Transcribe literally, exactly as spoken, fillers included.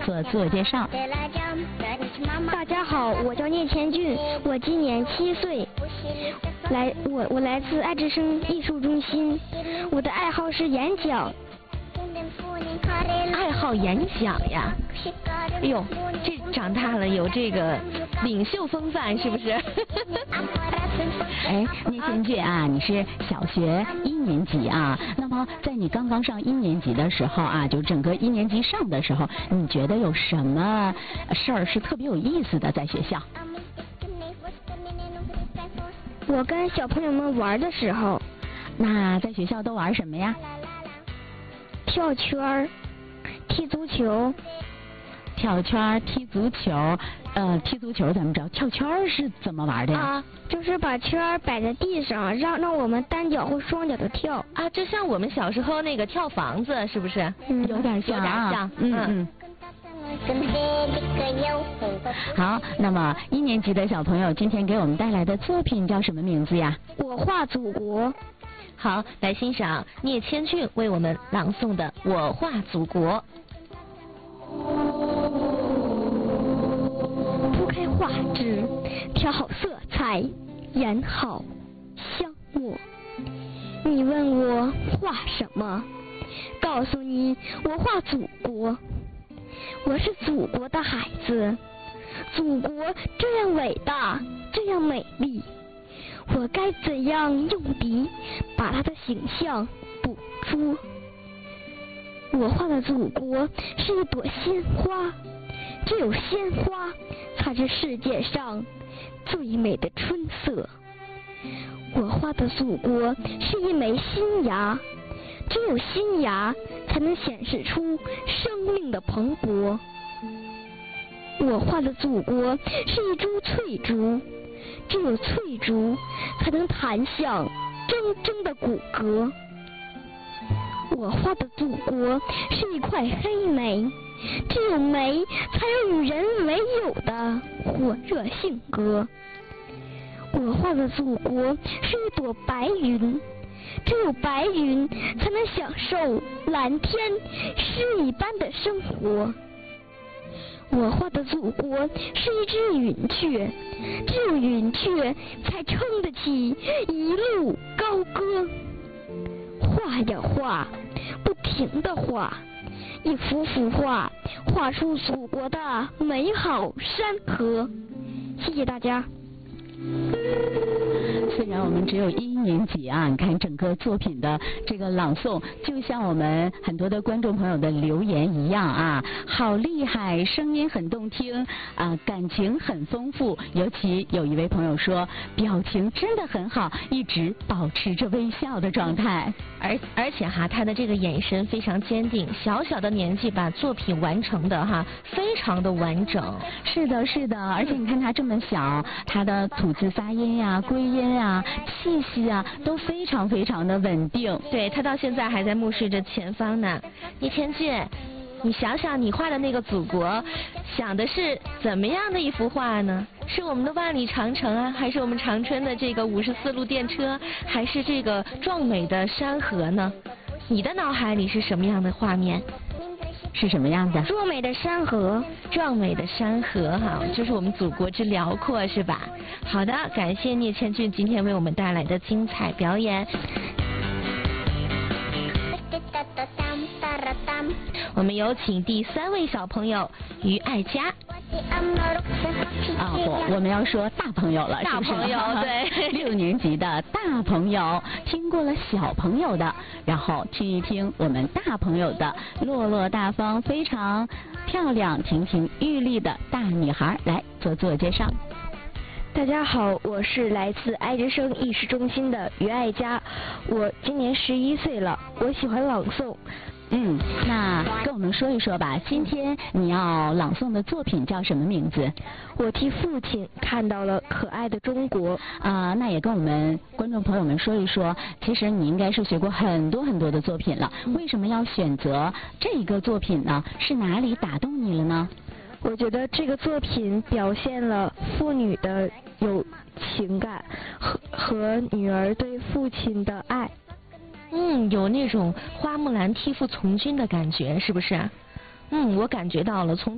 做自我介绍。 大家好，我叫聂千俊，我今年七岁，来我我来自爱之声艺术中心，我的爱好是演讲。 爱好演讲呀？哎呦，这长大了有这个领袖风范是不是？ 哎，聂千俊啊，你是小学一年级啊？那么在你刚刚上一年级的时候啊，就整个一年级上的时候，你觉得有什么事儿是特别有意思的在学校？ 我跟小朋友们玩的时候。 那在学校都玩什么呀？ 跳圈儿，踢足球。 跳圈、踢足球，呃，踢足球咱们知道，跳圈是怎么玩的呀？ 啊，就是把圈摆在地上，让让我们单脚或双脚的跳。 啊，就像我们小时候那个跳房子，是不是？ 嗯， 有点像、啊， 有点像。 嗯嗯。好，那么一年级的小朋友今天给我们带来的作品叫什么名字呀？ 我画祖国。 好，来欣赏聂千俊为我们朗诵的《我画祖国》。 铺开画纸，调好色彩，染好香墨。你问我画什么？告诉你，我画祖国。我是祖国的孩子，祖国这样伟大，这样美丽，我该怎样用笔把它的形象捕捉？我画的祖国是一朵鲜花，只有鲜花才是世界上最美的春色。我画的祖国是一枚新芽，只有新芽才能显示出生命的蓬勃。我画的祖国是一株翠竹，只有翠竹才能弹响铮铮的骨骼。我画的祖国是一块黑莓，只有莓才有与人为有的火热性格。我画的祖国是一朵白云，只有白云才能享受蓝天诗一般的生活。我画的祖国是一只云雀，只有云雀才撑得起一路高歌。画呀画，不停的画，一幅幅画，画出祖国的美好山河。谢谢大家。 虽然我们只有一年级啊，你看整个作品的这个朗诵，就像我们很多的观众朋友的留言一样啊，好厉害，声音很动听啊，感情很丰富。尤其有一位朋友说，表情真的很好，一直保持着微笑的状态。 而而且哈，他的这个眼神非常坚定，小小的年纪把作品完成的哈，非常的完整。 是的，是的，而且你看他这么小，他的吐字发音呀、啊、归音啊、气息啊，都非常非常的稳定。 对，他到现在还在目视着前方呢。聂千俊，你想想你画的那个祖国，想的是怎么样的一幅画呢？是我们的万里长城啊，还是我们长春的这个五十四路电车，还是这个壮美的山河呢？你的脑海里是什么样的画面？ 是什么样的？ 壮美的山河， 壮美的山河哈，就是我们祖国之辽阔，是吧？好的，感谢聂千俊今天为我们带来的精彩表演。我们有请第三位小朋友于爱佳。 啊不，我们要说大朋友了， 大朋友，对， 六年级的大朋友，听过了小朋友的，然后听一听我们大朋友的，落落大方、非常漂亮、亭亭玉立的大女孩，来做自我介绍。 大家好，我是来自爱之声艺术中心的于爱佳，我今年十一岁了，我喜欢朗诵。 嗯，那跟我们说一说吧，今天你要朗诵的作品叫什么名字？ 我替父亲看到了可爱的中国。 啊、呃，那也跟我们观众朋友们说一说，其实你应该是学过很多很多的作品了，为什么要选择这一个作品呢？是哪里打动你了呢？ 我觉得这个作品表现了父女的有情感和和女儿对父亲的爱。 嗯，有那种花木兰替父从军的感觉，是不是？嗯，我感觉到了，从